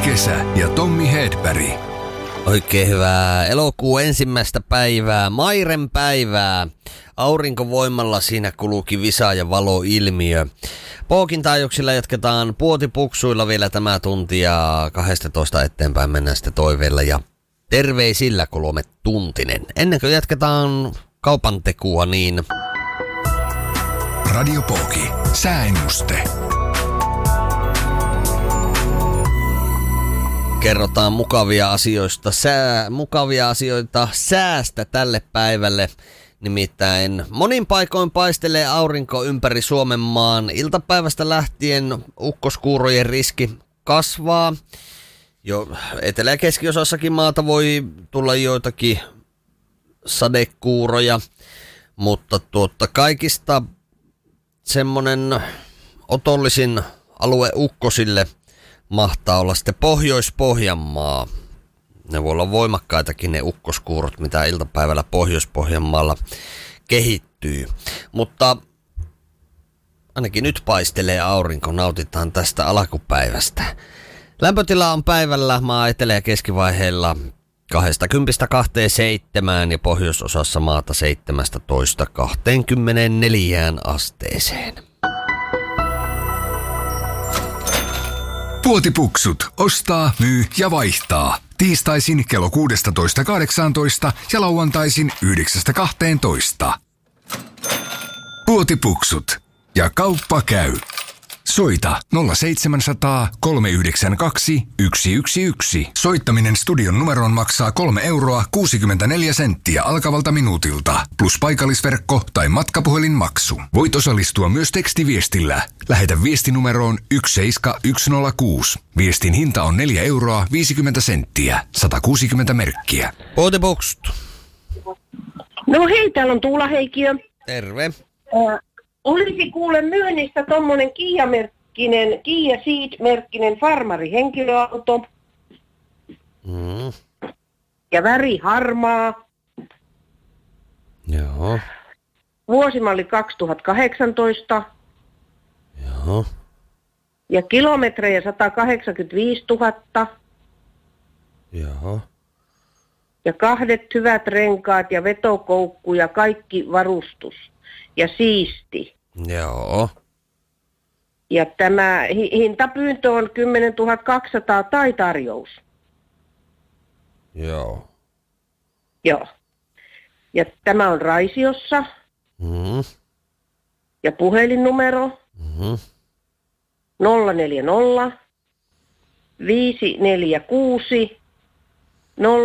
Kesä ja Tommi Hedberg. Oikein hyvää elokuun 1. päivää, Mairen päivää. Aurinkovoimalla siinä kuluki visa- ja valoilmiö. Pookin taajuuksilla jatketaan puotipuksuilla vielä tämä tunti ja 12 eteenpäin mennään sitten toiveilla ja terveisillä 3 tuntinen. Ennen kuin jatketaan kaupantekua, niin Radio Pooki, sääennuste. Kerrotaan mukavia asioita säästä tälle päivälle. Nimittäin monin paikoin paistelee aurinko ympäri Suomen maan. Iltapäivästä lähtien ukkoskuurojen riski kasvaa. Jo etelä- ja keskiosassakin maata voi tulla joitakin sadekuuroja, mutta kaikista semmonen otollisin alue ukkosille mahtaa olla sitten Pohjois-Pohjanmaa. Ne voi olla voimakkaitakin ne ukkoskuurot, mitä iltapäivällä Pohjois-Pohjanmaalla kehittyy. Mutta ainakin nyt paistelee aurinko, nautitaan tästä alkupäivästä. Lämpötila on päivällä maa etelä- ja keskivaiheilla 20-27 ja pohjoisosassa maata 17-24 asteeseen. Puotipuksut. Ostaa, myy ja vaihtaa. Tiistaisin kello 16.18 ja lauantaisin 9.12. Puotipuksut. Ja kauppa käy. Soita 0700 392 111. Soittaminen studion numeroon maksaa 3 euroa 64 senttiä alkavalta minuutilta. Plus paikallisverkko tai matkapuhelinmaksu. Voit osallistua myös tekstiviestillä. Lähetä viestinumeroon 17106. Viestin hinta on 4 euroa 50 senttiä. 160 merkkiä. Puotipuksut. No hei, täällä on Tuula Heikiö. Terve. Olisi kuule myynnissä tommonen Kia Ceed-merkkinen farmarihenkilöauto. Ja väri harmaa. Joo. Vuosimalli 2018. Joo. Ja kilometrejä 185 000. Joo. Ja 2 hyvät renkaat ja vetokoukku ja kaikki varustus. Ja siisti. Joo. Ja tämä hintapyyntö on 10 200 tai tarjous. Joo. Joo. Ja tämä on Raisiossa. Ja puhelinnumero 040 546